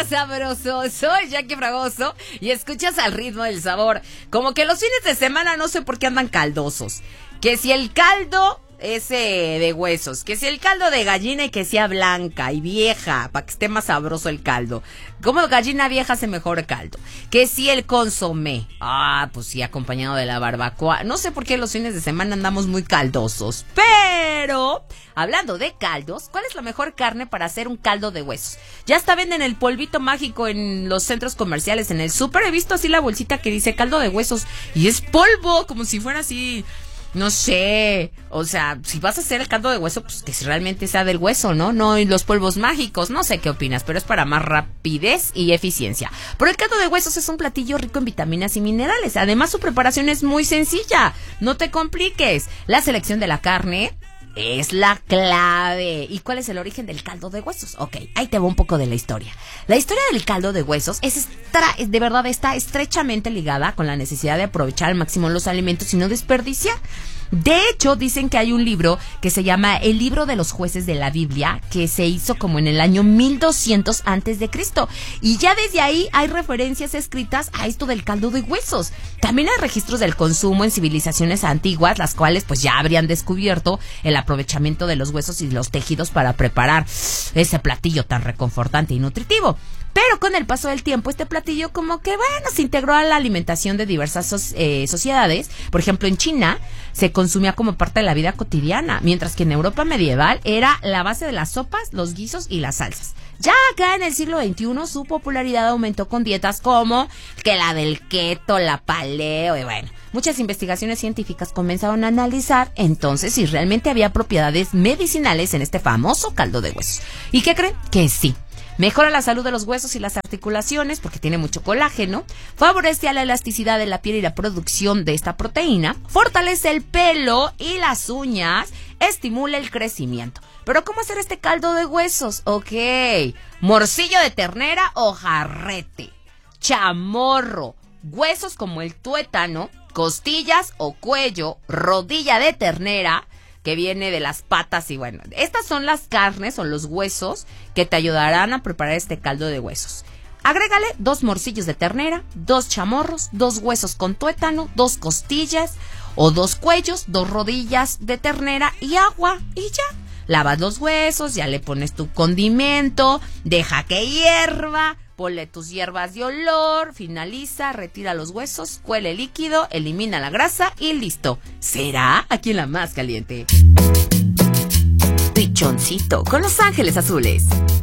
Hola, sabroso, soy Jackie Fragoso y escuchas Al Ritmo del Sabor. Como que los fines de semana no sé por qué andan caldosos. Que si el caldo ese de huesos, que si el caldo de gallina y que sea blanca y vieja, para que esté más sabroso el caldo. Como gallina vieja hace mejor caldo. Que si el consomé, pues sí, acompañado de la barbacoa. No sé por qué los fines de semana andamos muy caldosos, pero hablando de caldos, ¿cuál es la mejor carne para hacer un caldo de huesos? Ya hasta venden el polvito mágico en los centros comerciales, en el súper. He visto así la bolsita que dice caldo de huesos y es polvo, como si fuera así. No sé, o sea, si vas a hacer el caldo de hueso, pues que si realmente sea del hueso, ¿no? No y los polvos mágicos, no sé qué opinas, pero es para más rapidez y eficiencia. Pero el caldo de huesos es un platillo rico en vitaminas y minerales. Además, su preparación es muy sencilla, no te compliques. La selección de la carne es la clave. ¿Y cuál es el origen del caldo de huesos? Ok, ahí te va un poco de la historia. La historia del caldo de huesos de verdad está estrechamente ligada con la necesidad de aprovechar al máximo los alimentos y no desperdiciar. De hecho, dicen que hay un libro que se llama El Libro de los Jueces de la Biblia, que se hizo como en el año 1200 antes de Cristo. Y ya desde ahí hay referencias escritas a esto del caldo de huesos. También hay registros del consumo en civilizaciones antiguas, las cuales pues ya habrían descubierto el aprovechamiento de los huesos y los tejidos para preparar ese platillo tan reconfortante y nutritivo. Pero con el paso del tiempo, este platillo como que, se integró a la alimentación de diversas sociedades. Por ejemplo, en China se consumía como parte de la vida cotidiana, mientras que en Europa medieval era la base de las sopas, los guisos y las salsas. Ya acá en el siglo XXI su popularidad aumentó con dietas como que la del keto, la paleo y muchas investigaciones científicas comenzaron a analizar entonces si realmente había propiedades medicinales en este famoso caldo de huesos. ¿Y qué creen? Que sí. Mejora la salud de los huesos y las articulaciones porque tiene mucho colágeno, favorece a la elasticidad de la piel y la producción de esta proteína, fortalece el pelo y las uñas, estimula el crecimiento. Pero ¿cómo hacer este caldo de huesos? Ok, morcillo de ternera o jarrete, chamorro, huesos como el tuétano, costillas o cuello, rodilla de ternera, que viene de las patas y estas son las carnes o los huesos que te ayudarán a preparar este caldo de huesos. Agrégale 2 morcillos de ternera, 2 chamorros, 2 huesos con tuétano, 2 costillas o 2 cuellos, 2 rodillas de ternera y agua y ya. Lavas los huesos, ya le pones tu condimento, deja que hierva, ponle tus hierbas de olor, finaliza, retira los huesos, cuele el líquido, elimina la grasa y listo. ¿Será aquí en la más caliente? Pichoncito con Los Ángeles Azules.